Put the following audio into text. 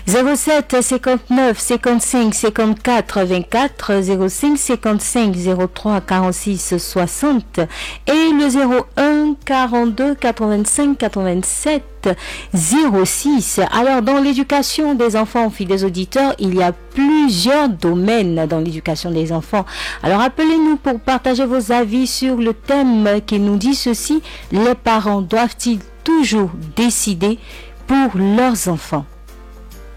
07 59 55 54 24 05 55 03 46 60 et le 01 42 85 87 06. Alors dans l'éducation des enfants, fidèles auditeurs, il y a plusieurs domaines dans l'éducation des enfants. Alors appelez-nous pour partager vos avis sur le thème qui nous dit ceci: les parents doivent-ils toujours décider pour leurs enfants?